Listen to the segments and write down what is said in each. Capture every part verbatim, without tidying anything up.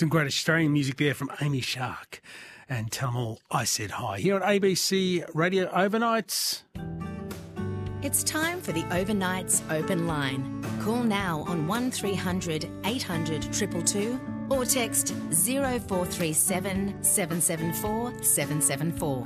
Some great Australian music there from Amy Shark. And tell them all I said hi. Here at A B C Radio Overnights. It's time for the Overnights Open Line. Call now on one three hundred eight hundred two two two or text zero four three seven seven seven four seven seven four.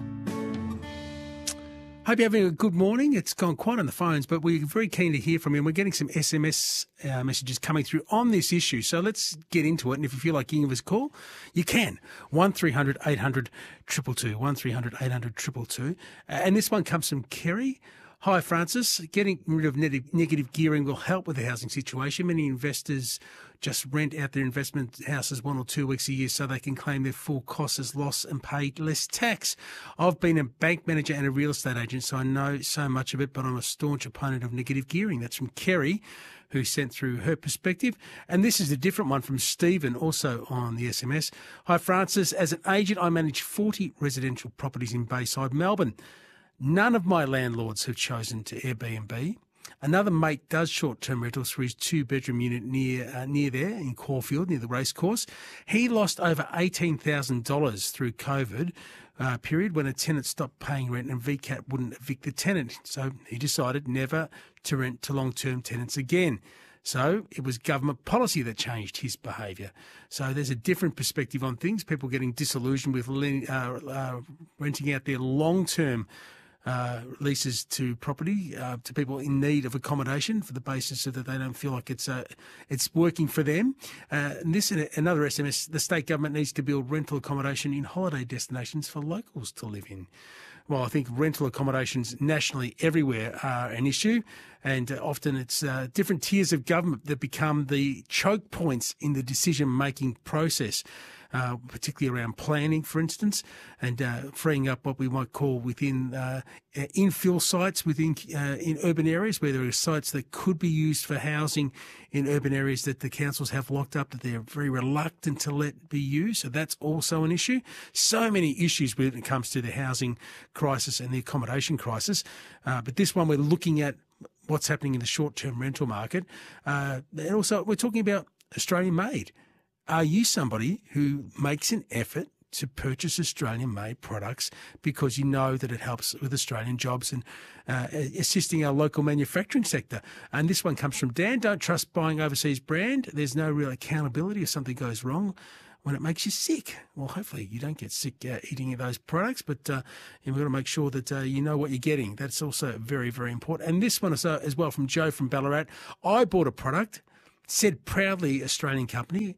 Hope you're having a good morning. It's gone quiet on the phones, but we're very keen to hear from you. And we're getting some S M S uh, messages coming through on this issue. So let's get into it. And if you feel like giving us a call, you can. one three hundred eight hundred two two two. one three hundred eight hundred two two two. Uh, and this one comes from Kerry. Hi, Francis. Getting rid of neg- negative gearing will help with the housing situation. Many investors just rent out their investment houses one or two weeks a year so they can claim their full costs as loss and pay less tax. I've been a bank manager and a real estate agent, so I know so much of it, but I'm a staunch opponent of negative gearing. That's from Kerry, who sent through her perspective. And this is a different one from Stephen, also on the S M S. Hi, Francis. As an agent, I manage forty residential properties in Bayside, Melbourne. None of my landlords have chosen to Airbnb. Another mate does short-term rentals for his two-bedroom unit near uh, near there in Caulfield, near the racecourse. He lost over eighteen thousand dollars through COVID uh, period when a tenant stopped paying rent and V CAT wouldn't evict the tenant. So he decided never to rent to long-term tenants again. So it was government policy that changed his behaviour. So there's a different perspective on things. People getting disillusioned with uh, uh, renting out their long-term Uh, leases to property uh, to people in need of accommodation for the basis of that they don't feel like it's uh, it's working for them. Uh, and this and another S M S, the state government needs to build rental accommodation in holiday destinations for locals to live in. Well, I think rental accommodations nationally everywhere are an issue, and uh, often it's uh, different tiers of government that become the choke points in the decision-making process. Uh, particularly around planning, for instance, and uh, freeing up what we might call within uh, infill sites within uh, in urban areas where there are sites that could be used for housing in urban areas that the councils have locked up that they're very reluctant to let be used. So that's also an issue. So many issues when it comes to the housing crisis and the accommodation crisis. Uh, but this one, we're looking at what's happening in the short-term rental market. Uh, and also, we're talking about Australian-made. Are you somebody who makes an effort to purchase Australian-made products because you know that it helps with Australian jobs and uh, assisting our local manufacturing sector? And this one comes from Dan. Don't trust buying overseas brand. There's no real accountability if something goes wrong when it makes you sick. Well, hopefully you don't get sick uh, eating those products, but uh, you've got to make sure that uh, you know what you're getting. That's also very, very important. And this one is uh, as well from Joe from Ballarat. I bought a product, said proudly Australian company,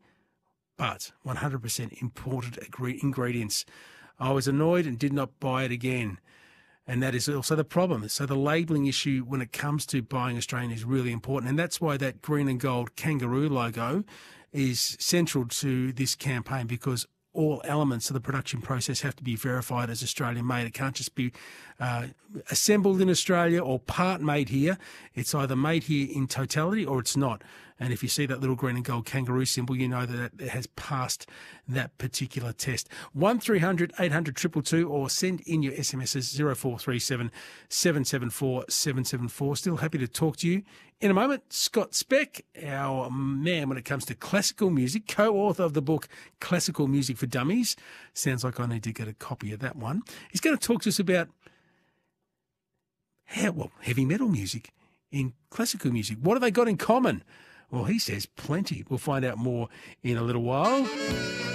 but one hundred percent imported ingredients. I was annoyed and did not buy it again. And that is also the problem. So the labelling issue when it comes to buying Australian is really important. And that's why that green and gold kangaroo logo is central to this campaign, because all elements of the production process have to be verified as Australian made. It can't just be uh, assembled in Australia or part made here. It's either made here in totality or it's not. And if you see that little green and gold kangaroo symbol, you know that it has passed that particular test. one three hundred eight hundred two two two or send in your S M Ss zero four three seven seven seven four seven seven four. Still happy to talk to you. In a moment, Scott Speck, our man when it comes to classical music, co-author of the book Classical Music for Dummies. Sounds like I need to get a copy of that one. He's going to talk to us about how, well, heavy metal music in classical music. What have they got in common? Well, he says plenty. We'll find out more in a little while.